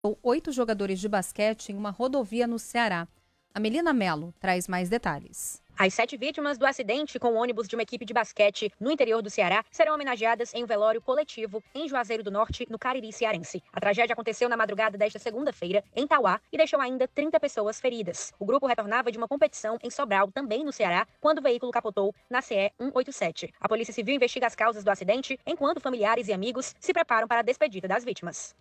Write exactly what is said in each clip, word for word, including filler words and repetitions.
oito jogadores de basquete em uma rodovia no Ceará. A Melina Mello traz mais detalhes. As sete vítimas do acidente com o ônibus de uma equipe de basquete no interior do Ceará serão homenageadas em um velório coletivo em Juazeiro do Norte, no Cariri cearense. A tragédia aconteceu na madrugada desta segunda-feira, em Tauá, e deixou ainda trinta pessoas feridas. O grupo retornava de uma competição em Sobral, também no Ceará, quando o veículo capotou na C E cento e oitenta e sete. A Polícia Civil investiga as causas do acidente, enquanto familiares e amigos se preparam para a despedida das vítimas.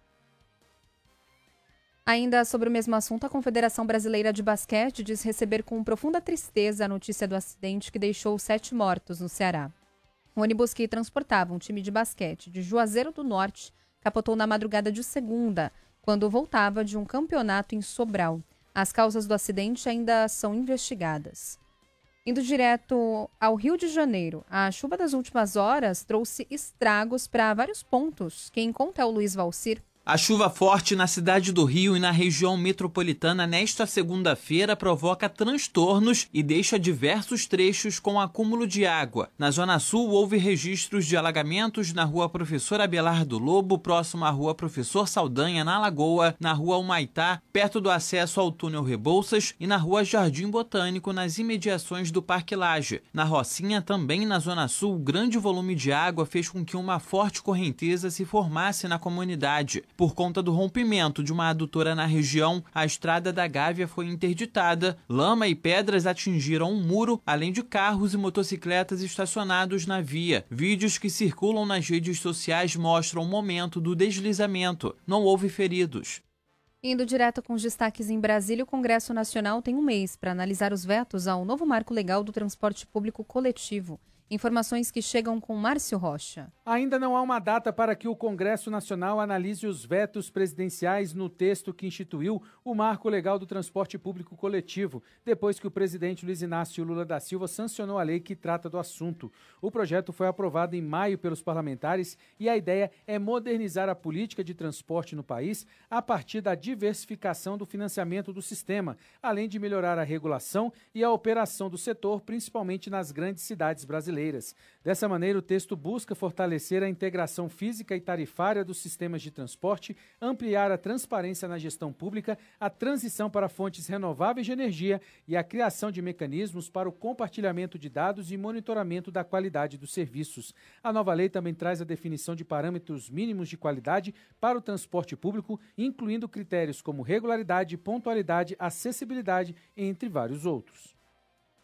Ainda sobre o mesmo assunto, a Confederação Brasileira de Basquete diz receber com profunda tristeza a notícia do acidente que deixou sete mortos no Ceará. O ônibus que transportava um time de basquete de Juazeiro do Norte capotou na madrugada de segunda, quando voltava de um campeonato em Sobral. As causas do acidente ainda são investigadas. Indo direto ao Rio de Janeiro, a chuva das últimas horas trouxe estragos para vários pontos. Quem conta é o Luiz Valcir. A chuva forte na cidade do Rio e na região metropolitana nesta segunda-feira provoca transtornos e deixa diversos trechos com acúmulo de água. Na Zona Sul, houve registros de alagamentos na rua Professor Abelardo Lobo, próximo à rua Professor Saldanha, na Lagoa, na rua Humaitá, perto do acesso ao túnel Rebouças, e na rua Jardim Botânico, nas imediações do Parque Lage. Na Rocinha, também na Zona Sul, grande volume de água fez com que uma forte correnteza se formasse na comunidade. Por conta do rompimento de uma adutora na região, a estrada da Gávea foi interditada, lama e pedras atingiram um muro, além de carros e motocicletas estacionados na via. Vídeos que circulam nas redes sociais mostram o momento do deslizamento. Não houve feridos. Indo direto com os destaques em Brasília, o Congresso Nacional tem um mês para analisar os vetos ao novo marco legal do transporte público coletivo. Informações que chegam com Márcio Rocha. Ainda não há uma data para que o Congresso Nacional analise os vetos presidenciais no texto que instituiu o Marco Legal do Transporte Público Coletivo, depois que o presidente Luiz Inácio Lula da Silva sancionou a lei que trata do assunto. O projeto foi aprovado em maio pelos parlamentares e a ideia é modernizar a política de transporte no país a partir da diversificação do financiamento do sistema, além de melhorar a regulação e a operação do setor, principalmente nas grandes cidades brasileiras. Dessa maneira, o texto busca fortalecer a integração física e tarifária dos sistemas de transporte, ampliar a transparência na gestão pública, a transição para fontes renováveis de energia e a criação de mecanismos para o compartilhamento de dados e monitoramento da qualidade dos serviços. A nova lei também traz a definição de parâmetros mínimos de qualidade para o transporte público, incluindo critérios como regularidade, pontualidade, acessibilidade, entre vários outros.